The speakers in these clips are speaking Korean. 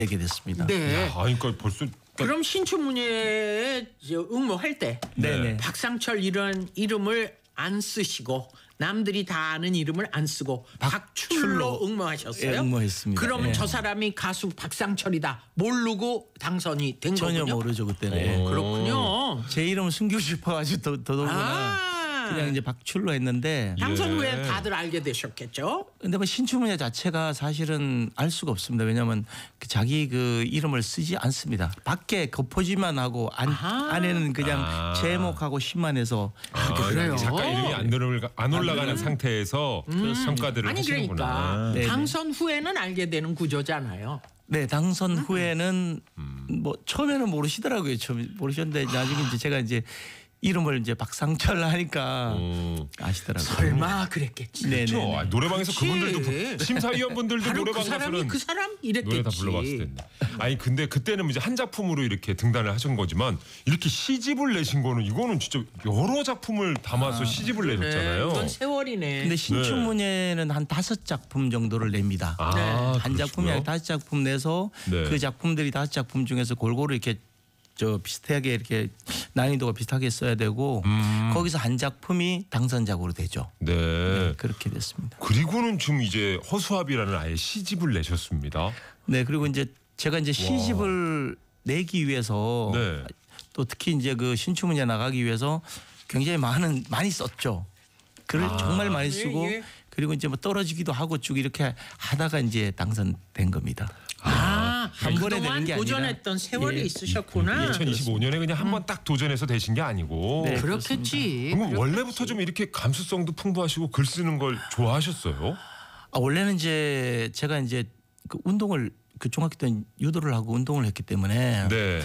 되게 됐습니다. 네. 야, 그러니까 벌써 그럼 신춘문예에 응모할 때 네네. 박상철 이런 이름을 안 쓰시고 남들이 다 아는 이름을 안 쓰고 박출로 응모하셨어요? 예, 응모했습니다. 그럼 예. 저 사람이 가수 박상철이다 모르고 당선이 된 전혀 거군요? 모르죠 그때는. 그렇군요. 제 이름을 숨기고 싶어가지고 더더구나 그냥 이제 박출로 했는데. 당선 후에 다들 알게 되셨겠죠? 근데 뭐 신춘문예 자체가 사실은 알 수가 없습니다. 왜냐하면 자기 그 이름을 쓰지 않습니다. 밖에 거포지만 하고 안에는 그냥 제목하고 시만 해서. 그래요? 작가 이름이 안 올라가는 상태에서 평가들을 아니 하시는구나. 그러니까 네네. 당선 후에는 알게 되는 구조잖아요. 네, 당선 후에는 뭐 처음에는 모르시더라고요. 처음 모르셨는데 나중에 이제 제가 이제 이름을 이제 박상철 하니까 아시더라고요. 설마 그랬겠지. 네, 그렇죠. 네, 네. 노래방에서 그치. 그분들도 심사위원분들도 바로 노래방 그 사람이 가서는 그 사람 이랬겠지. 노래 다 불러봤을 텐데. 아니 근데 그때는 이제 한 작품으로 이렇게 등단을 하신 거지만 이렇게 시집을 내신 거는 이거는 진짜 여러 작품을 담아서 시집을 네, 내셨잖아요. 이건 세월이네. 근데 신춘문예는 한 5작품 정도를 냅니다. 한 작품이 아니라 5작품 내서 네. 그 작품들이 5작품 중에서 골고루 이렇게 비슷하게 이렇게 난이도가 비슷하게 써야 되고 거기서 한 작품이 당선작으로 되죠. 네. 네, 그렇게 됐습니다. 그리고는 지금 이제 허수아비라는 아예 시집을 내셨습니다. 네, 그리고 이제 제가 이제 시집을 내기 위해서 네. 또 특히 이제 그 신춘문예 나가기 위해서 굉장히 많이 썼죠. 글을 정말 많이 쓰고 예. 그리고 이제 뭐 떨어지기도 하고 쭉 이렇게 하다가 이제 당선된 겁니다. 한 번에 되는 그동안 게 아니라. 도전했던 세월이 예. 있으셨구나. 2025년에 그냥 한 번 딱 도전해서 되신 게 아니고. 네. 그렇겠지. 그럼 원래부터 좀 이렇게 감수성도 풍부하시고 글 쓰는 걸 좋아하셨어요? 원래는 이제 제가 이제 그 운동을 그 중학교 때 유도를 하고 운동을 했기 때문에 네.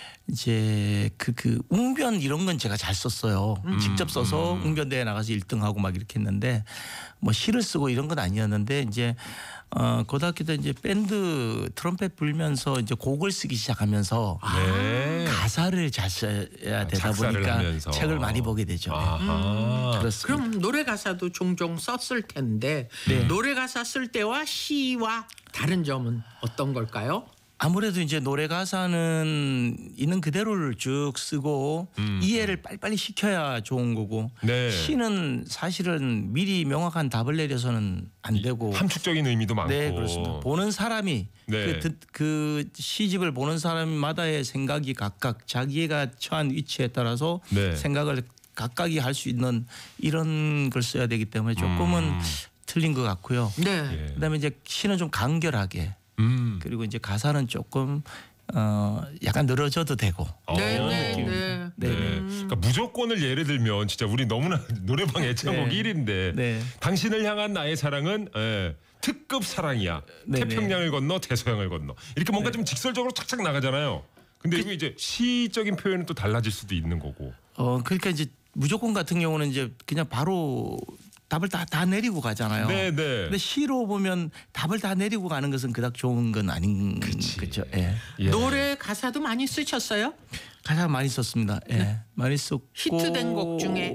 이제 그 웅변 이런 건 제가 잘 썼어요. 직접 써서 웅변대회 나가서 1등하고 막 이렇게 했는데 뭐 시를 쓰고 이런 건 아니었는데 이제 고등학교 때 이제 밴드 트럼펫 불면서 이제 곡을 쓰기 시작하면서 네. 가사를 잘 써야 되다 작사를 보니까 하면서. 책을 많이 보게 되죠. 아하. 그렇습니다. 그럼 노래 가사도 종종 썼을 텐데 노래 가사 쓸 때와 시와 다른 점은 어떤 걸까요? 아무래도 이제 노래 가사는 있는 그대로를 쭉 쓰고 이해를 빨리빨리 시켜야 좋은 거고 네. 시는 사실은 미리 명확한 답을 내려서는 안 되고 함축적인 의미도 많고. 네 그렇습니다. 보는 사람이 네. 그 시집을 보는 사람마다의 생각이 각각 자기가 처한 위치에 따라서 네. 생각을 각각이 할 수 있는 이런 걸 써야 되기 때문에 조금은 틀린 것 같고요. 네. 예. 그다음에 이제 시는 좀 간결하게 그리고 이제 가사는 조금 약간 늘어져도 되고. 네, 어. 네, 네. 네. 네. 그러니까 무조건을 예를 들면 진짜 우리 너무나 노래방 애창곡 네. 1인데 네. 당신을 향한 나의 사랑은 특급 사랑이야. 네네. 태평양을 건너 대서양을 건너. 이렇게 뭔가 좀 직설적으로 착착 나가잖아요. 근데 이거 이제 시적인 표현은 또 달라질 수도 있는 거고. 그러니까 이제 무조건 같은 경우는 이제 그냥 바로 답을 다 내리고 가잖아요. 네, 네. 근데 시로 보면 답을 다 내리고 가는 것은 그닥 좋은 건 아닌 거죠. 예. 예. 노래 가사도 많이 쓰셨어요? 가사 많이 썼습니다. 예. 많이 썼고 히트된 곡 중에?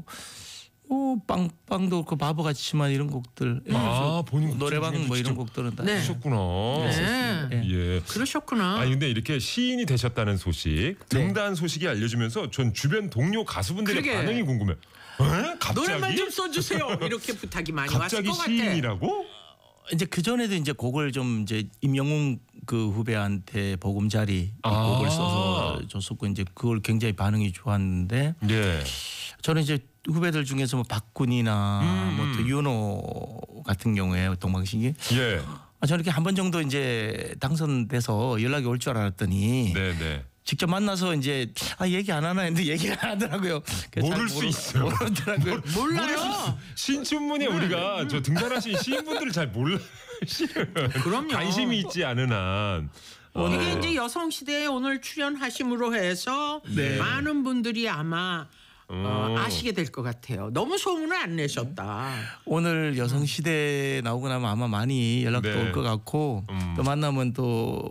빵빵도 그 바보같이만 이런 곡들. 예. 본인 곡 노래방 중에도 뭐 이런 직접 곡들은 다. 네. 하셨구나. 네. 예. 그러셨구나. 아니 근데 이렇게 시인이 되셨다는 소식, 등단 소식이 알려지면서 전 주변 동료 가수분들의 그러게. 반응이 궁금해. 갑자기? 노래만 좀 써주세요. 이렇게 부탁이 많이 왔을 갑자기 것 같아. 시인이라고? 이제 그 전에도 이제 곡을 좀 이제 임영웅 그 후배한테 보금자리 곡을 써서 줬었고 이제 그걸 굉장히 반응이 좋았는데 예. 저는 이제 후배들 중에서 뭐 박군이나 뭐 또 윤호 같은 경우에 동방신기 예. 저는 이렇게 한 번 정도 이제 당선돼서 연락이 올 줄 알았더니 네네. 직접 만나서 이제 얘기 안 하나 했는데 얘기를 안 하더라고요. 그래서 모를 잘 수 있어요. 모르더라고요. 몰라요. 신춘문예 우리가 저 등단하신 시인분들을 잘 몰라. 그럼요. 관심이 있지 않은 한. 이게 이제 여성시대에 오늘 출연하심으로 해서 네. 많은 분들이 아마 아시게 될 것 같아요. 너무 소문을 안 내셨다. 오늘 여성시대 나오고 나면 아마 많이 연락도 네. 올 것 같고 또 만나면 또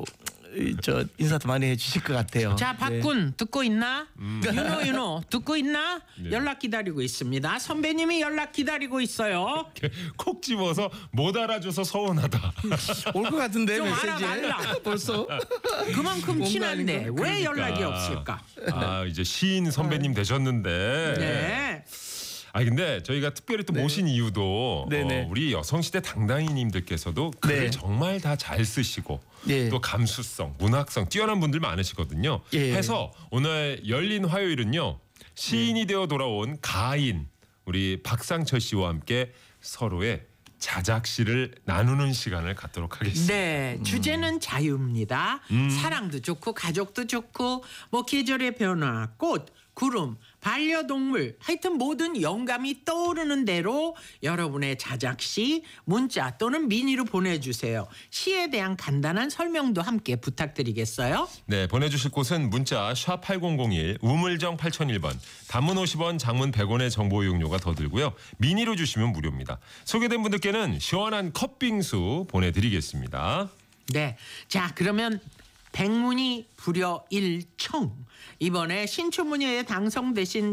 저 인사도 많이 해주실 것 같아요. 자, 박군 듣고 있나? 윤호 듣고 있나? 네. 연락 기다리고 있습니다. 선배님이 연락 기다리고 있어요. 콕 집어서 못 알아줘서 서운하다. 올 것 같은데 좀 메시지 알아달라. 벌써. 그만큼 친한데 왜 그러니까. 연락이 없을까? 아 이제 시인 선배님 되셨는데. 네. 아 근데 저희가 특별히 또 모신 이유도 네네. 우리 여성시대 당당히님들께서도 글을 네. 정말 다 잘 쓰시고 예. 또 감수성, 문학성 뛰어난 분들 많으시거든요. 예. 해서 오늘 열린 화요일은요 시인이 되어 돌아온 가인 우리 박상철 씨와 함께 서로의 자작시를 나누는 시간을 갖도록 하겠습니다. 네, 주제는 자유입니다. 사랑도 좋고 가족도 좋고 뭐 계절의 변화, 꽃, 구름, 반려동물 하여튼 모든 영감이 떠오르는 대로 여러분의 자작시 문자 또는 미니로 보내주세요. 시에 대한 간단한 설명도 함께 부탁드리겠어요? 네, 보내주실 곳은 문자 샵 8001 우물정 8001번 단문 50원 장문 100원의 정보 이용료가 더 들고요. 미니로 주시면 무료입니다. 소개된 분들께는 시원한 컵빙수 보내드리겠습니다. 네, 자 그러면 백문이 불여일청 이번에 신춘문예에 당선되신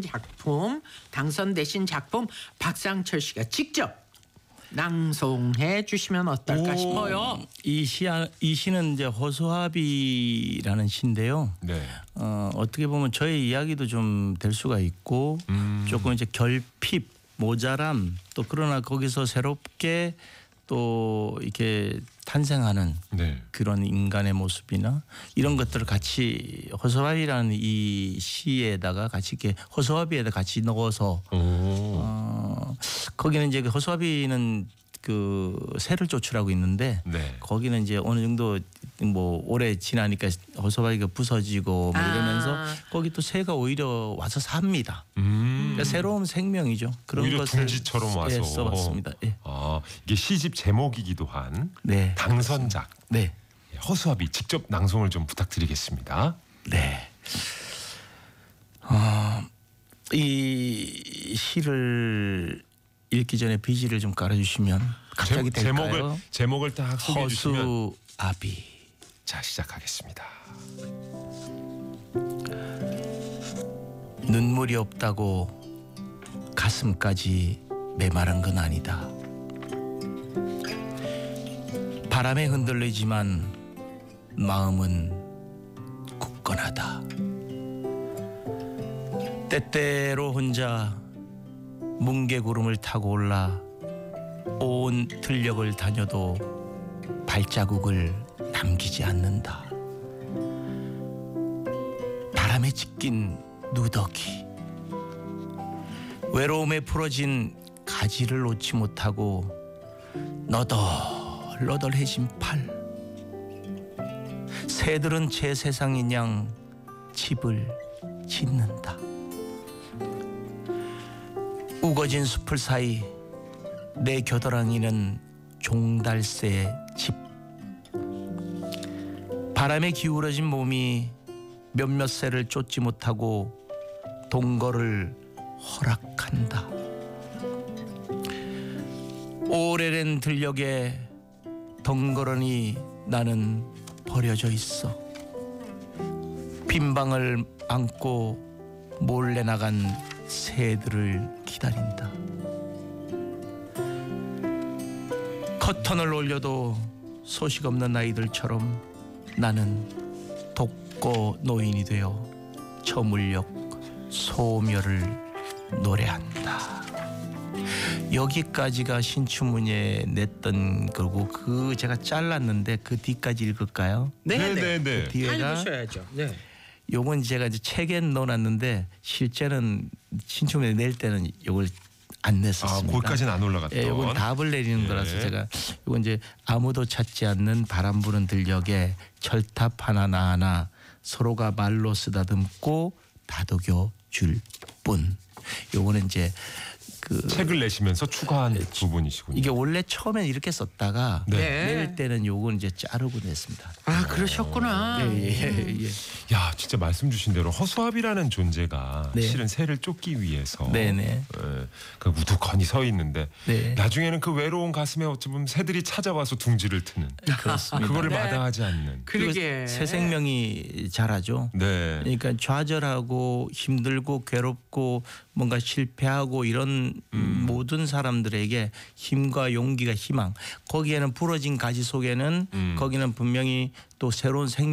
작품 박상철 씨가 직접 낭송해 주시면 어떨까 싶어요. 이 시는 이제 허수아비라는 시인데요. 네. 어떻게 보면 저의 이야기도 좀 될 수가 있고 조금 이제 결핍, 모자람 또 그러나 거기서 새롭게 또 이렇게 탄생하는 네. 그런 인간의 모습이나 이런 것들을 같이 허수아비라는 이 시에다가 같이 이렇게 허수아비에다 같이 넣어서 거기는 이제 그 허수아비는 그 새를 쫓으라고 있는데 네. 거기는 이제 어느 정도 뭐 오래 지나니까 허수아비가 부서지고 뭐 이러면서 거기 또 새가 오히려 와서 삽니다. 그러니까 새로운 생명이죠. 그런 오히려 것을 둥지처럼 와서 써봤습니다. 예. 아 이게 시집 제목이기도 한 네. 당선작 네. 허수아비 직접 낭송을 좀 부탁드리겠습니다. 네. 이 시를 읽기 전에 비지를 좀 깔아주시면 갑자기 될까요? 제목을 딱 소개해 주시면 허수아비. 자 시작하겠습니다. 눈물이 없다고 가슴까지 메마른 건 아니다. 바람에 흔들리지만 마음은 굳건하다. 때때로 혼자 뭉게구름을 타고 올라 온 들녘을 다녀도 발자국을 남기지 않는다. 바람에 찢긴 누더기, 외로움에 풀어진 가지를 놓지 못하고 너덜너덜해진 팔. 새들은 제 세상인 양 집을 짓는다. 우거진 숲을 사이 내 겨드랑이는 종달새 집. 바람에 기울어진 몸이 몇몇 새를 쫓지 못하고 동거를 허락한다. 오래된 들녘에 덩그러니 나는 버려져 있어. 빈방을 안고 몰래 나간 새들을 기다린다. 커튼을 올려도 소식 없는 아이들처럼 나는 독거 노인이 되어 저물녘 소멸을 노래한다. 여기까지가 신춘문예에 냈던 거고 그 제가 잘랐는데 그 뒤까지 읽을까요? 네네네. 뒤에가 읽으셔야죠. 네. 요건 제가 이제 책에 넣어놨는데 실제는 신춘문예 낼 때는 요걸 안 냈었습니다. 거기까지는 안 올라갔던. 예, 요건 답을 내리는 예. 거라서 제가 요건 이제 아무도 찾지 않는 바람 부는 들녘에 철탑 하나 서로가 말로 쓰다듬고 다독여 줄 뿐. 요거는 이제 그 책을 내시면서 추가한 부분이시군요. 이게 원래 처음엔 이렇게 썼다가 네. 낼 때는 요건 이제 자르고 냈습니다. 아 그러셨구나. 예. 야, 진짜 말씀 주신 대로 허수아비라는 존재가 네. 실은 새를 쫓기 위해서 네네. 그 우두커니 서 있는데 네. 나중에는 그 외로운 가슴에 어쩌면 새들이 찾아와서 둥지를 트는 그렇습니다. 그거를 네. 마다하지 않는. 그러게. 새 생명이 자라죠. 네. 그러니까 좌절하고 힘들고 괴롭고 뭔가 실패하고 이런 모든 사람들에게 힘과 용기가 희망. 거기에는 부러진 가지 속에는 거기는 분명히 또 새로운